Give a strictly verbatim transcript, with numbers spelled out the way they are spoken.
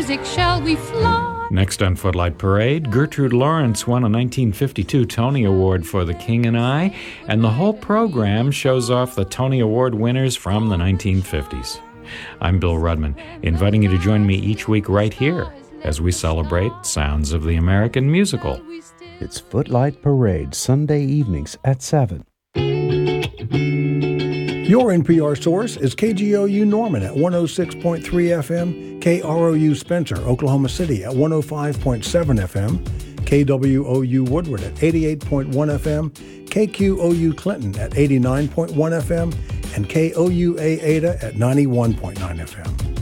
music shall we fly. Next on Footlight Parade, Gertrude Lawrence won a nineteen fifty-two Tony Award for The King and I, and the whole program shows off the Tony Award winners from the nineteen fifties. I'm Bill Rudman, inviting you to join me each week right here as we celebrate sounds of the American musical. It's Footlight Parade, Sunday evenings at seven. Your N P R source is K G O U Norman at one oh six point three F M, K R O U Spencer, Oklahoma City at one oh five point seven F M, K W O U Woodward at eighty-eight point one F M, K Q O U Clinton at eighty-nine point one F M, and K O U A Ada at ninety-one point nine F M.